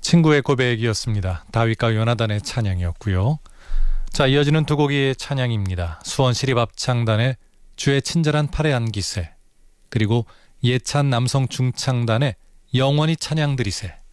친구의 고백이었습니다. 다윗과 요나단의 찬양이었고요. 자, 이어지는 두 곡의 찬양입니다. 수원시립합창단의 주의 친절한 팔에 안기세, 그리고 예찬 남성 중창단의 영원히 찬양 드리세.